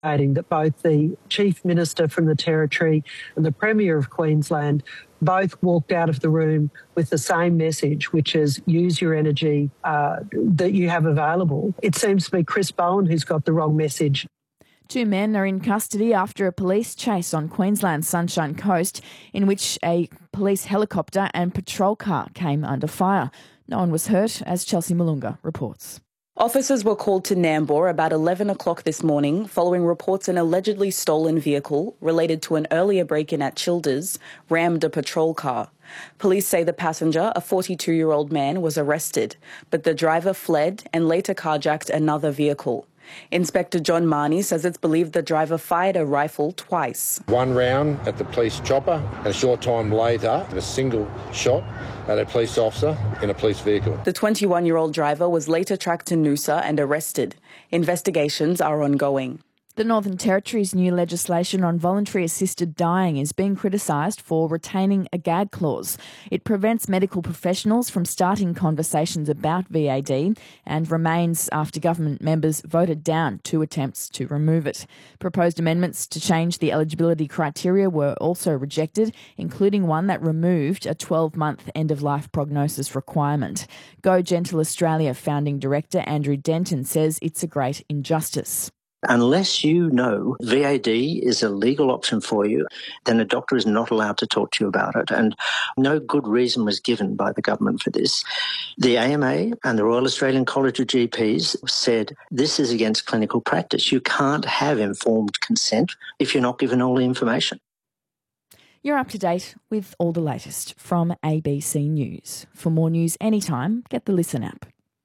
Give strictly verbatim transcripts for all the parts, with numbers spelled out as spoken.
adding that both the Chief Minister from the Territory and the Premier of Queensland both walked out of the room with the same message, which is use your energy uh, that you have available. It seems to be Chris Bowen who's got the wrong message. Two men are in custody after a police chase on Queensland's Sunshine Coast in which a police helicopter and patrol car came under fire. No one was hurt, as Chelsea Malunga reports. Officers were called to Nambour about eleven o'clock this morning following reports an allegedly stolen vehicle related to an earlier break-in at Childers rammed a patrol car. Police say the passenger, a forty-two-year-old man, was arrested, but the driver fled and later carjacked another vehicle. Inspector John Marnie says it's believed the driver fired a rifle twice. One round at the police chopper and a short time later, a single shot at a police officer in a police vehicle. The twenty-one-year-old driver was later tracked to Noosa and arrested. Investigations are ongoing. The Northern Territory's new legislation on voluntary assisted dying is being criticised for retaining a gag clause. It prevents medical professionals from starting conversations about V A D and remains after government members voted down two attempts to remove it. Proposed amendments to change the eligibility criteria were also rejected, including one that removed a twelve-month end-of-life prognosis requirement. Go Gentle Australia founding director Andrew Denton says it's a great injustice. Unless you know V A D is a legal option for you, then a doctor is not allowed to talk to you about it. And no good reason was given by the government for this. The A M A and the Royal Australian College of G Ps said this is against clinical practice. You can't have informed consent if you're not given all the information. You're up to date with all the latest from A B C News. For more news anytime, get the Listen app.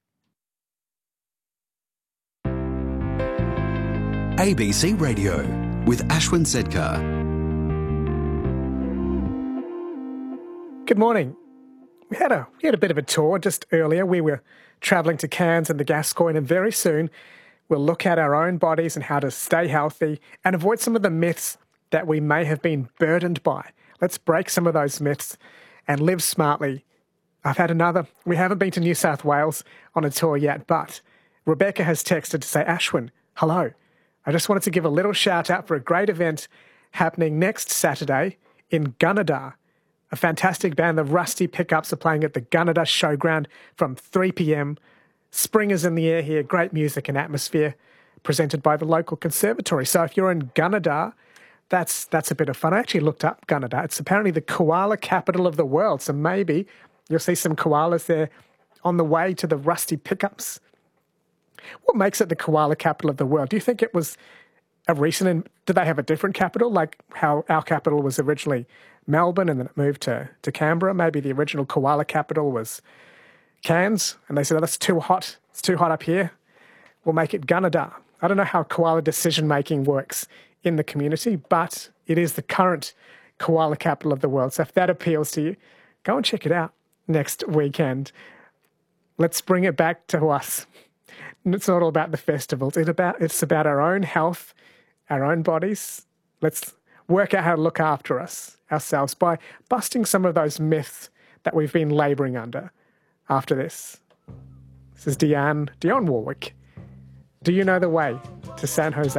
A B C Radio with Ashwin Sedkar. Good morning. We had a we had a bit of a tour just earlier. We were travelling to Cairns and the Gascoyne, and very soon we'll look at our own bodies and how to stay healthy and avoid some of the myths that we may have been burdened by. Let's break some of those myths and live smartly. I've had another. We haven't been to New South Wales on a tour yet, but Rebecca has texted to say, Ashwin, hello. I just wanted to give a little shout out for a great event happening next Saturday in Gunnedah. A fantastic band, the Rusty Pickups, are playing at the Gunnedah Showground from three p.m. Spring is in the air here, great music and atmosphere presented by the local conservatory. So if you're in Gunnedah, that's that's a bit of fun. I actually looked up Gunnedah. It's apparently the koala capital of the world, so maybe you'll see some koalas there on the way to the Rusty Pickups. What makes it the koala capital of the world? Do you think it was a recent, and did they have a different capital, like how our capital was originally Melbourne and then it moved to, to Canberra? Maybe the original koala capital was Cairns, and they said, oh, that's too hot. It's too hot up here. We'll make it Gunnedah. I don't know how koala decision-making works in the community, but it is the current koala capital of the world. So if that appeals to you, go and check it out next weekend. Let's bring it back to us. It's not all about the festivals. It's about, it's about our own health, our own bodies. Let's work out how to look after us, ourselves, by busting some of those myths that we've been labouring under after this. This is Dionne, Dionne Warwick. Do you know the way to San Jose?